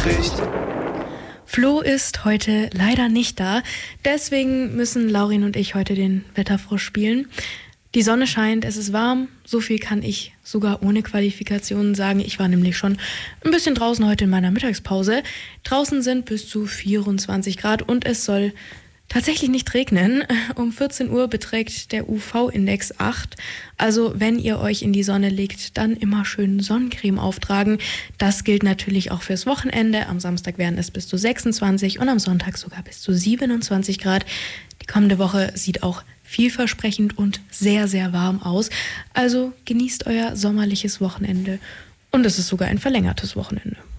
spricht. Flo ist heute leider nicht da, deswegen müssen Laurin und ich heute den Wetterfrosch spielen. Die Sonne scheint, es ist warm, so viel kann ich sogar ohne Qualifikationen sagen. Ich war nämlich schon ein bisschen draußen heute in meiner Mittagspause. Draußen sind bis zu 24 Grad und es soll tatsächlich nicht regnen. Um 14 Uhr beträgt der UV-Index 8. Also wenn ihr euch in die Sonne legt, dann immer schön Sonnencreme auftragen. Das gilt natürlich auch fürs Wochenende. Am Samstag werden es bis zu 26 und am Sonntag sogar bis zu 27 Grad. Die kommende Woche sieht auch vielversprechend und sehr, sehr warm aus. Also genießt euer sommerliches Wochenende. Und es ist sogar ein verlängertes Wochenende.